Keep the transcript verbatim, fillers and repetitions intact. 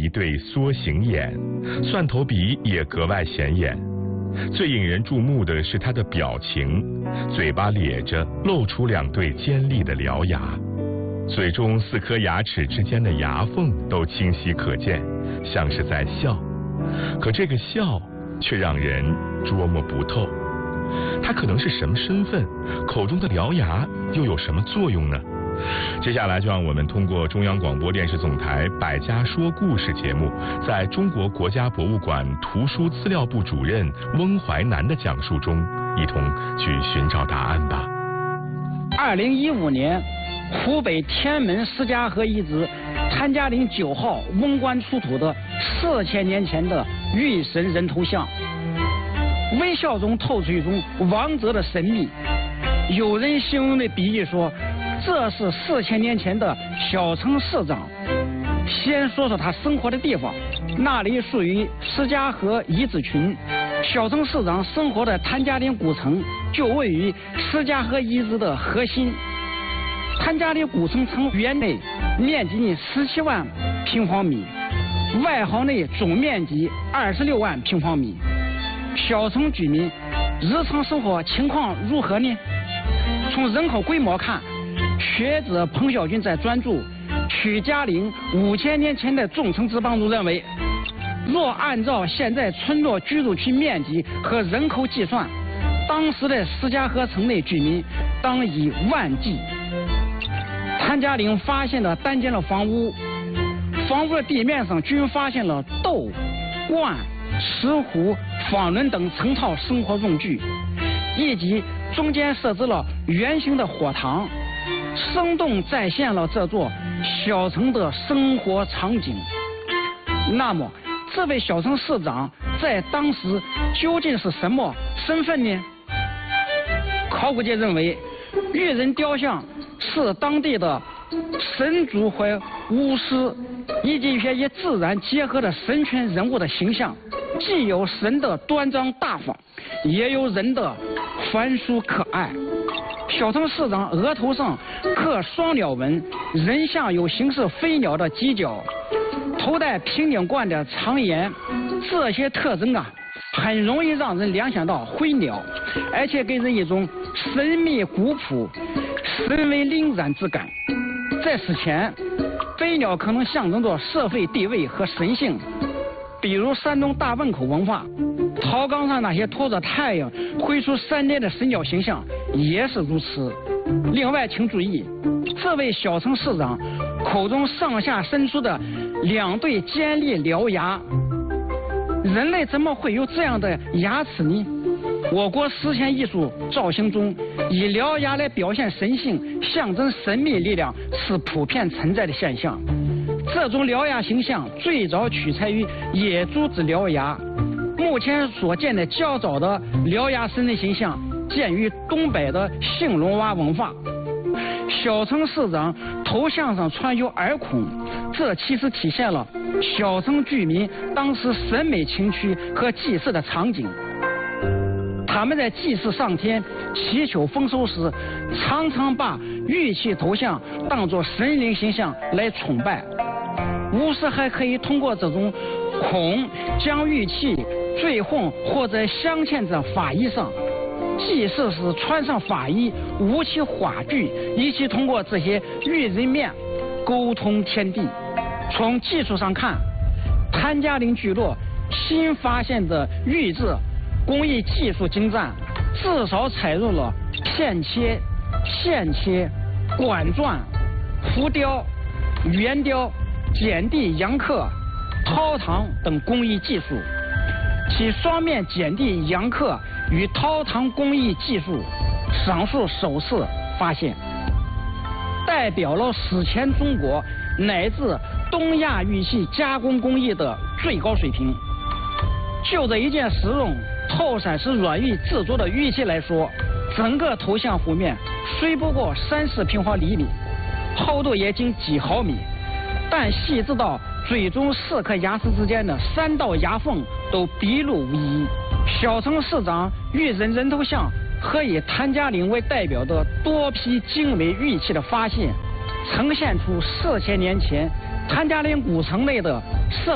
一对缩形眼，蒜头鼻也格外显眼。最引人注目的是他的表情，嘴巴咧着，露出两对尖利的獠牙，嘴中四颗牙齿之间的牙缝都清晰可见，像是在笑。可这个笑却让人捉摸不透，他可能是什么身份？口中的獠牙又有什么作用呢？接下来就让我们通过中央广播电视总台百家说故事节目，在中国国家博物馆图书资料部主任翁淮南的讲述中，一同去寻找答案吧。 二零一五年，湖北天安门施家河遗址谭家岭九号瓮棺出土的四千年前的玉神人头像，微笑中透出一种王者的神秘。有人形容的比喻说，这是四千年前的小城市长。先说说他生活的地方，那里属于施家河遗址群。小城市长生活的谭家岭古城就位于施家河遗址的核心。谭家岭古城城园内面积呢十七万平方米，外壕内总面积二十六万平方米。小城居民日常生活情况如何呢？从人口规模看，学者彭小军在专注《曲家岭五千年前的众城之邦》中认为，若按照现在村落居住区面积和人口计算，当时的施家河城内居民当以万计。谭家岭发现了单间的房屋，房屋的地面上均发现了豆、罐、石斛、纺轮等成套生活用具，以及中间设置了圆形的火塘，生动再现了这座小城的生活场景。那么，这位小城市长在当时究竟是什么身份呢？考古界认为，玉人雕像是当地的神族或巫师，以及一些与自然结合的神权人物的形象，既有神的端庄大方，也有人的凡俗可爱。小城市长额头上刻双鸟纹，人像有形似飞鸟的犄角，头戴平顶冠的长檐，这些特征啊，很容易让人联想到灰鸟，而且给人一种神秘古朴、神威凛然之感。在此前，飞鸟可能象征着社会地位和神性，比如山东大汶口文化，陶缸上那些托着太阳挥出闪电的神鸟形象也是如此。另外，请注意，这位小城市长口中上下伸出的两对尖利獠牙，人类怎么会有这样的牙齿呢？我国史前艺术造型中，以獠牙来表现神性、象征神秘力量是普遍存在的现象。这种獠牙形象最早取材于野猪之獠牙，目前所见的较早的獠牙神人形象见于东北的兴隆洼文化。小城市长头像上穿有耳孔，这其实体现了小城居民当时审美情趣和祭祀的场景。他们在祭祀上天、祈求丰收时，常常把玉器头像当作神灵形象来崇拜。巫师还可以通过这种孔将玉器坠混或者镶嵌在法衣上，祭祀时穿上法衣，舞起话剧，以及通过这些玉人面沟通天地。从技术上看，谭家岭聚落新发现的玉制工艺技术精湛，至少采用了片切、线切、管钻、浮雕、圆雕、剪地阳刻、陶唐等工艺技术。其双面剪地阳刻与陶唐工艺技术，上述首次发现，代表了史前中国乃至东亚玉器加工工艺的最高水平。就这一件使用透闪石软玉制作的玉器来说，整个头像幅面虽不过三四平方厘米，厚度也仅几毫米，但细致到嘴中四颗牙齿之间的三道牙缝都笔录无遗。小城市长玉人人头像和以谭家岭为代表的多批精美玉器的发现，呈现出四千年前谭家岭古城内的社